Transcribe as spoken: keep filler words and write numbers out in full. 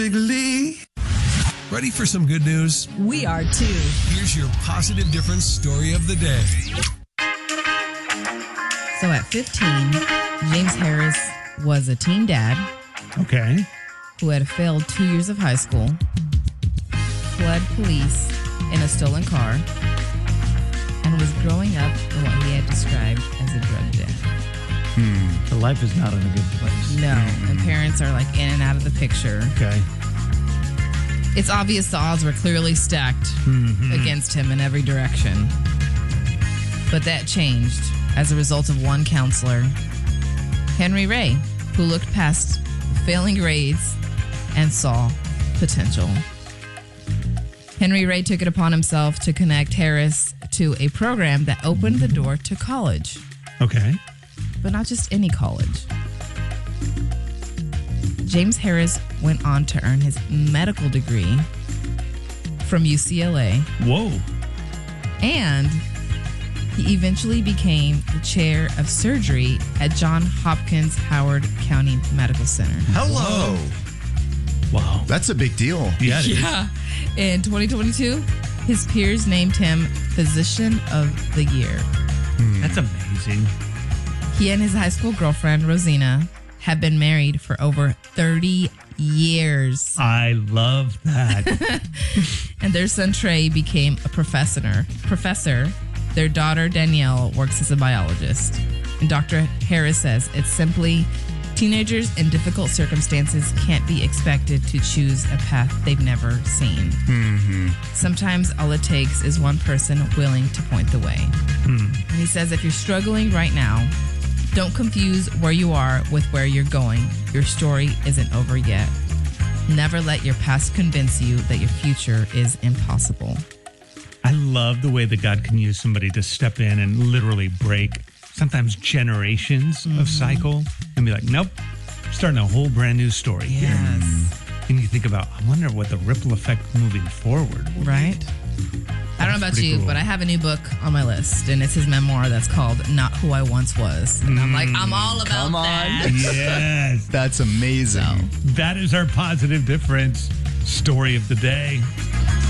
Ready for some good news? We are too. Here's your positive difference story of the day. So at fifteen, James Harris was a teen dad. Okay. Who had failed two years of high school, fled police in a stolen car, and was growing up in what he had described as a drug den. Hmm. The life is not in a good place. No, and parents are like in and out of the picture. Okay. It's obvious the odds were clearly stacked mm-hmm. against him in every direction. But that changed as a result of one counselor, Henry Ray, who looked past failing grades and saw potential. Henry Ray took it upon himself to connect Harris to a program that opened the door to college. Okay. But not just any college. James Harris went on to earn his medical degree from U C L A. Whoa. And he eventually became the chair of surgery at Johns Hopkins Howard County Medical Center. Hello. Wow. That's a big deal. Yeah. It yeah. Is. In twenty twenty-two, his peers named him Physician of the Year. Hmm. That's amazing. He and his high school girlfriend, Rosina, have been married for over thirty years. I love that. And their son, Trey, became a professor. Professor. Their daughter, Danielle, works as a biologist. And Doctor Harris says it's simply teenagers in difficult circumstances can't be expected to choose a path they've never seen. Mm-hmm. Sometimes all it takes is one person willing to point the way. Hmm. And he says if you're struggling right now, don't confuse where you are with where you're going. Your story isn't over yet. Never let your past convince you that your future is impossible. I love the way that God can use somebody to step in and literally break sometimes generations mm-hmm. of cycle and be like, nope, starting a whole brand new story. Yes. Here. And you think about, I wonder what the ripple effect moving forward will right? be. I don't know about you, cool. but I have a new book on my list, and it's his memoir that's called Not Who I Once Was. And I'm like, I'm all about Come on. that. Yes. That's amazing. So. That is our positive difference story of the day.